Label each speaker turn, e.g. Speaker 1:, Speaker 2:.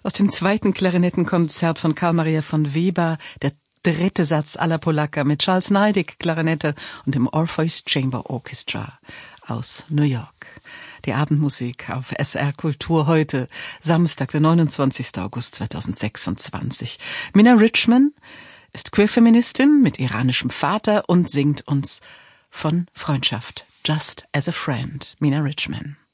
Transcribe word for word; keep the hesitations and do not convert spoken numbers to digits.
Speaker 1: Aus dem zweiten Klarinettenkonzert von Carl Maria von Weber, der dritte Satz Alla Polacca mit Charles Neidig Klarinette und dem Orpheus Chamber Orchestra aus New York. Die Abendmusik auf S R Kultur heute, Samstag, der neunundzwanzigster August zweitausendsechsundzwanzig. Mina Richman ist Queerfeministin mit iranischem Vater und singt uns von Freundschaft. Just as a Friend. Mina Richman.